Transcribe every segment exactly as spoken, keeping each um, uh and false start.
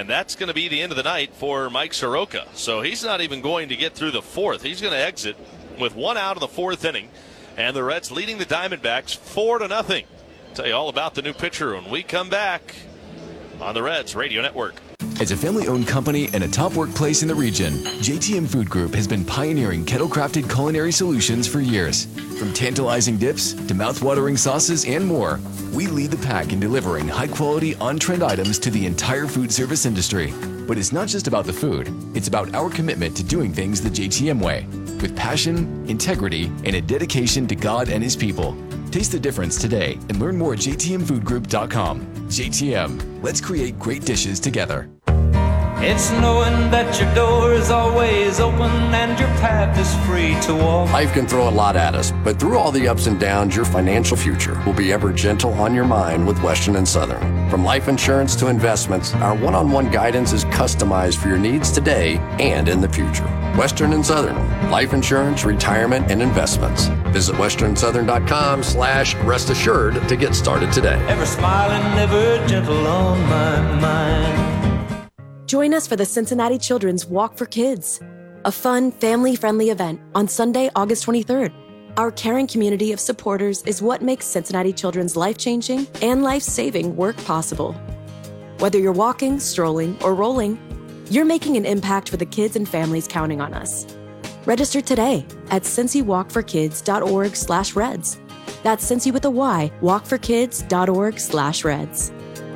And that's going to be the end of the night for Mike Soroka. So he's not even going to get through the fourth. He's going to exit with one out in the fourth inning. And the Reds leading the Diamondbacks four to nothing. I'll tell you all about the new pitcher when we come back on the Reds Radio Network. As a family-owned company and a top workplace in the region, J T M Food Group has been pioneering kettle-crafted culinary solutions for years. From tantalizing dips to mouth-watering sauces and more, we lead the pack in delivering high-quality, on-trend items to the entire food service industry. But it's not just about the food. It's about our commitment to doing things the J T M way, with passion, integrity, and a dedication to God and His people. Taste the difference today and learn more at j t m food group dot com. J T M, let's create great dishes together. It's knowing that your door is always open and your path is free to walk. Life can throw a lot at us, but through all the ups and downs, your financial future will be ever gentle on your mind with Western and Southern. From life insurance to investments, our one-on-one guidance is customized for your needs today and in the future. Western and Southern, life insurance, retirement, and investments. Visit western southern dot com slash rest assured to get started today. Ever smiling, ever gentle on my mind. Join us for the Cincinnati Children's Walk for Kids, a fun, family-friendly event on Sunday, August twenty-third. Our caring community of supporters is what makes Cincinnati Children's life-changing and life-saving work possible. Whether you're walking, strolling, or rolling, you're making an impact for the kids and families counting on us. Register today at cincy walk for kids dot org slash reds. That's Cincy with a Y, walk for kids dot org slash reds.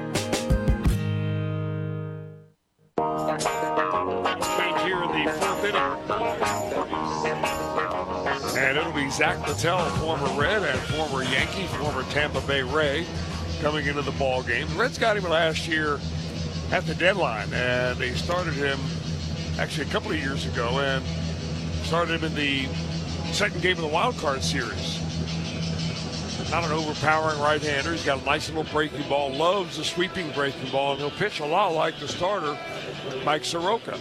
And it'll be Zach Littell, former Red and former Yankee, former Tampa Bay Ray, coming into the ball game. The Reds got him last year at the deadline, and they started him actually a couple of years ago and started him in the second game of the wild card series. Not an overpowering right-hander. He's got a nice little breaking ball, loves the sweeping breaking ball, and he'll pitch a lot like the starter, Mike Soroka.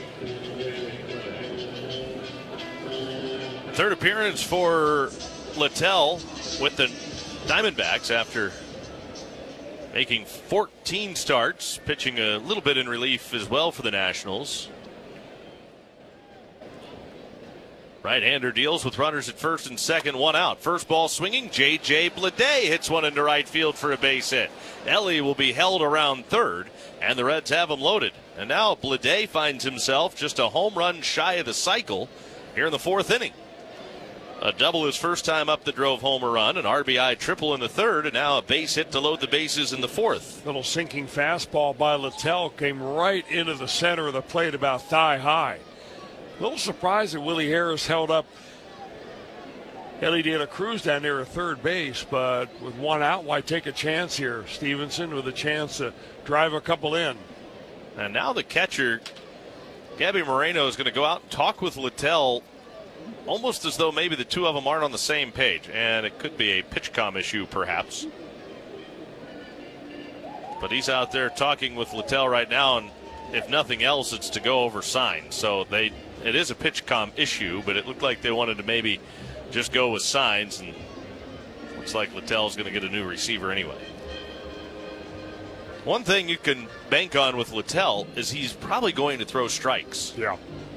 Third appearance for Littell with the Diamondbacks after making fourteen starts, pitching a little bit in relief as well for the Nationals. Right-hander deals with runners at first and second, one out. First ball swinging, J J Bleday hits one into right field for a base hit. Ellie will be held around third, and the Reds have him loaded. And now Bleday finds himself just a home run shy of the cycle here in the fourth inning. A double his first time up that drove home a run, an R B I triple in the third, and now a base hit to load the bases in the fourth. Little sinking fastball by Littell came right into the center of the plate about thigh high. A little surprised that Willie Harris held up Ellie De La Cruz down there at third base, but with one out, why take a chance here? Stevenson with a chance to drive a couple in. And now the catcher, Gabby Moreno, is going to go out and talk with Littell, almost as though maybe the two of them aren't on the same page, and it could be a pitch-com issue perhaps. But he's out there talking with Littell right now, and if nothing else, it's to go over signs. So they, it is a pitch-com issue, but it looked like they wanted to maybe just go with signs, and looks like Littell's going to get a new receiver anyway. One thing you can bank on with Littell is he's probably going to throw strikes. Yeah.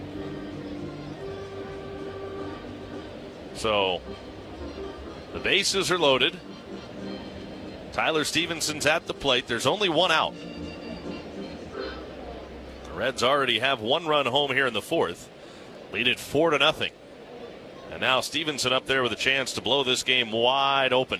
So the bases are loaded. Tyler Stevenson's at the plate. There's only one out. The Reds already have one run home here in the fourth. Lead it four to nothing. And now Stevenson up there with a chance to blow this game wide open.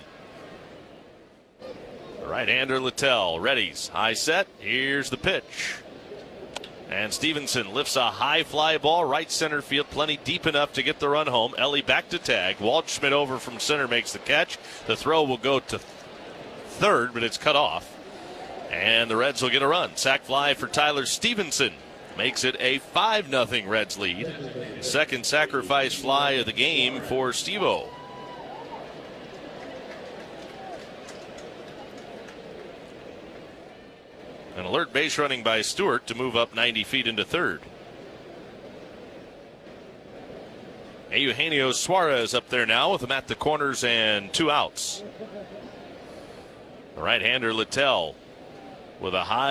The right-hander Littell readies. High set. Here's the pitch. And Stevenson lifts a high fly ball right center field, plenty deep enough to get the run home. Ellie back to tag. Waldschmidt over from center makes the catch. The throw will go to third, but it's cut off. And the Reds will get a run. Sac fly for Tyler Stevenson. Makes it a five nothing Reds lead. Second sacrifice fly of the game for Steve-O. An alert base running by Stewart to move up ninety feet into third. Eugenio Suarez up there now with him at the corners and two outs. The right-hander Littell with a high